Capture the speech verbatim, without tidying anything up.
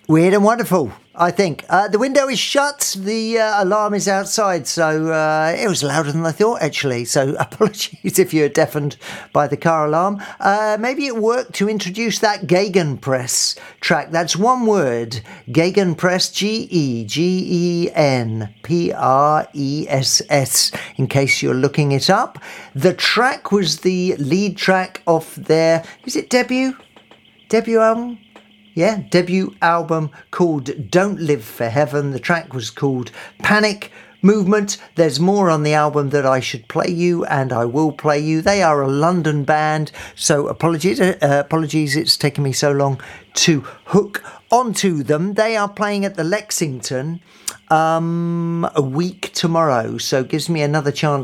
Weird and wonderful, I think. Uh, the window is shut. The uh, alarm is outside. So uh, it was louder than I thought, actually. So apologies if you're deafened by the car alarm. Uh, maybe it worked to introduce that Gegenpress track. That's one word. Gegenpress, G E G E N P R E S S, in case you're looking it up. The track was the lead track of their, is it debut? Debut album? Yeah, debut album called Don't Live for Heaven. The track was called Panic Movement. There's more on the album that I should play you, and I will play you. They are a London band, so apologies, uh, apologies it's taken me so long to hook onto them. They are playing at the Lexington um, a week tomorrow, so gives me another chance